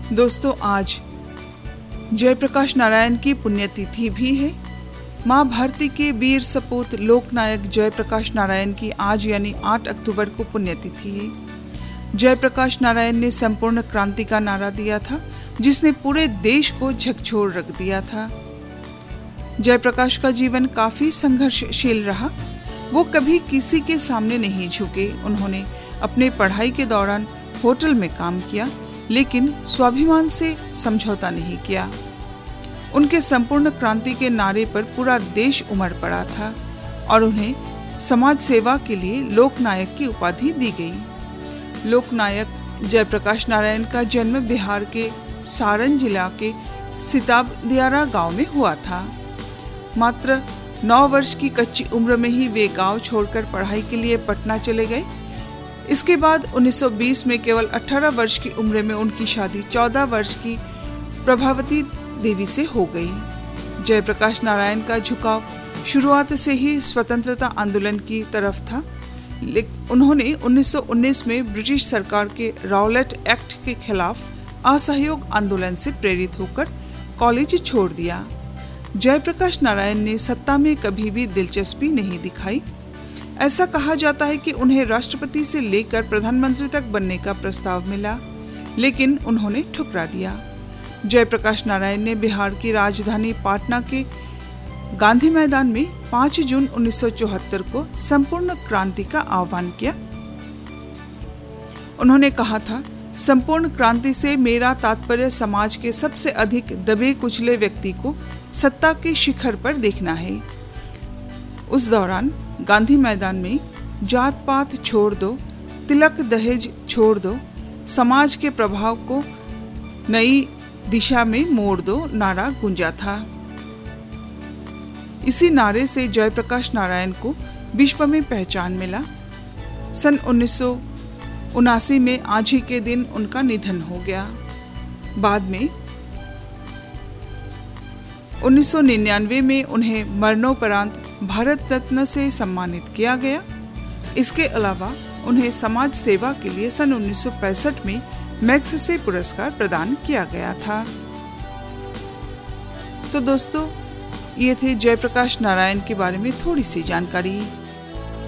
दोस्तों, आज जयप्रकाश नारायण की पुण्यतिथि भी है। माँ भारती के वीर सपूत लोकनायक जयप्रकाश नारायण की आज यानी 8 अक्टूबर को पुण्यतिथि है। जयप्रकाश नारायण ने संपूर्ण क्रांति का नारा दिया था, जिसने पूरे देश को झकझोर रख दिया था। जयप्रकाश का जीवन काफी संघर्षशील रहा। वो कभी किसी के सामने नहीं झुके। उन्होंने अपने पढ़ाई के दौरान होटल में काम किया, लेकिन स्वाभिमान से समझौता नहीं किया। उनके संपूर्ण क्रांति के नारे पर पूरा देश उमड़ पड़ा था और उन्हें समाज सेवा के लिए लोकनायक की उपाधि दी गई। लोकनायक जयप्रकाश नारायण का जन्म बिहार के सारण जिला के सिताब दियारा गांव में हुआ था। मात्र 9 वर्ष की कच्ची उम्र में ही वे गांव छोड़कर पढ़ाई के लिए पटना चले गए। इसके बाद 1920 में केवल 18 वर्ष की उम्र में उनकी शादी 14 वर्ष की प्रभावती देवी से हो गई। जयप्रकाश नारायण का झुकाव शुरुआत से ही स्वतंत्रता आंदोलन की तरफ था। उन्होंने 1919 में ब्रिटिश सरकार के राउलेट एक्ट के खिलाफ असहयोग आंदोलन से प्रेरित होकर कॉलेज छोड़ दिया। जयप्रकाश नारायण ने सत्ता में कभी भी दिलचस्पी नहीं दिखाई। ऐसा कहा जाता है कि उन्हें राष्ट्रपति से लेकर प्रधानमंत्री तक बनने का प्रस्ताव मिला, लेकिन उन्होंने ठुकरा दिया। जयप्रकाश नारायण ने बिहार की राजधानी पटना के गांधी मैदान में 5 जून 1974 को संपूर्ण क्रांति का आह्वान किया। उन्होंने कहा था, संपूर्ण क्रांति से मेरा तात्पर्य समाज के सबसे अधिक दबे कुचले व्यक्ति को सत्ता के शिखर पर देखना है। उस दौरान गांधी मैदान में जात पात छोड़ दो, तिलक दहेज छोड़ दो, समाज के प्रभाव को नई दिशा में मोड़ दो नारा गूंजा था। इसी नारे से जयप्रकाश नारायण को विश्व में पहचान मिला। सन 1979 में आज ही के दिन उनका निधन हो गया। बाद में 1999 में उन्हें मरणोपरांत भारत रत्न से सम्मानित किया गया। इसके अलावा उन्हें समाज सेवा के लिए सन 1965 में मैग्सेसे पुरस्कार प्रदान किया गया था। तो दोस्तों, ये थे जयप्रकाश नारायण के बारे में थोड़ी सी जानकारी।